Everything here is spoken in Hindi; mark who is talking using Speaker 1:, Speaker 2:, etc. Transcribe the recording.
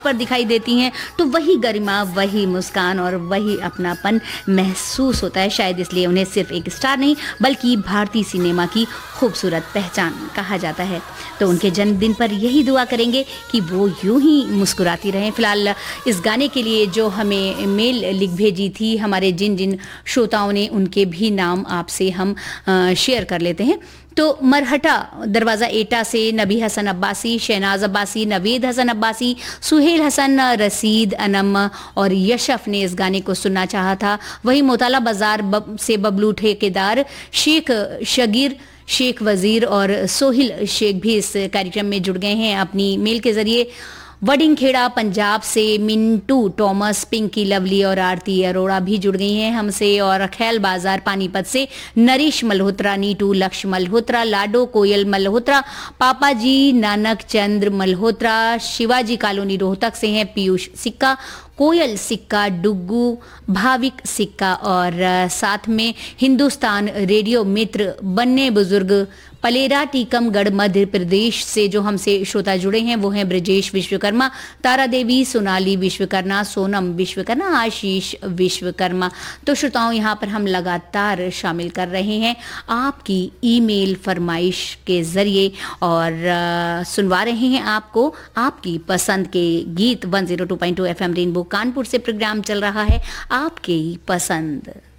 Speaker 1: पर दिखाई देती हैं, तो वही गरिमा, वही मुस्कान और वही अपनापन महसूस होता है। शायद इसलिए उन्हें सिर्फ एक स्टार नहीं बल्कि भारतीय सिनेमा की खूबसूरत पहचान कहा जाता है। तो उनके जन्मदिन पर यही दुआ करेंगे कि वो यूं ही मुस्कुराती रहें। फिलहाल इस गाने के लिए जो हमें मेल लिख भेजी थी हमारे जिन जिन श्रोताओं ने, उनके भी नाम आपसे हम शेयर कर लेते हैं। तो मरहटा दरवाज़ा एटा से नबी हसन अब्बासी, शहनाज अब्बासी, नवेद हसन अब्बासी, सुहेल हसन, रसीद अनम और यशफ ने इस गाने को सुनना चाहा था। वही मोताला बाजार से बबलू ठेकेदार, शेख शगीर, शेख वजीर और सोहिल शेख भी इस कार्यक्रम में जुड़ गए हैं अपनी मेल के जरिए। वडिंगखेड़ा पंजाब से मिंटू टॉमस, पिंकी लवली और आरती अरोड़ा भी जुड़ गई हैं हमसे। और खैल बाजार पानीपत से नरेश मल्होत्रा, नीटू लक्ष्य मल्होत्रा, लाडो कोयल मल्होत्रा, पापा जी नानक चंद्र मल्होत्रा। शिवाजी कॉलोनी रोहतक से हैं पीयूष सिक्का, कोयल सिक्का, डुग्गू, भाविक सिक्का और साथ में हिंदुस्तान रेडियो मित्र बन्ने बुजुर्ग पलेरा टीकमगढ़ मध्य प्रदेश से जो हमसे श्रोता जुड़े हैं वो हैं ब्रजेश विश्वकर्मा, तारा देवी, सोनाली विश्वकर्मा, सोनम विश्वकर्मा, आशीष विश्वकर्मा। तो श्रोताओं, यहाँ पर हम लगातार शामिल कर रहे हैं आपकी ईमेल फरमाइश के जरिए और सुनवा रहे हैं आपको आपकी पसंद के गीत। 102.2 FM रेनबो कानपुर से प्रोग्राम चल रहा है आपकी पसंद।